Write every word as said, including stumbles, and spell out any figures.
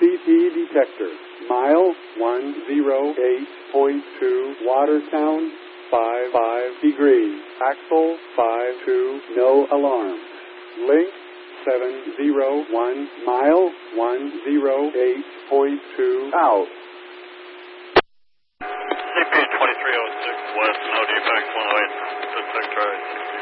C T detector. Mile one oh eight point two. Watersound five five degrees. Axle five two. No alarm. Link seven zero one. Mile one oh eight point two. Out. C P twenty-three oh six west, no defects, one oh eight, detect right.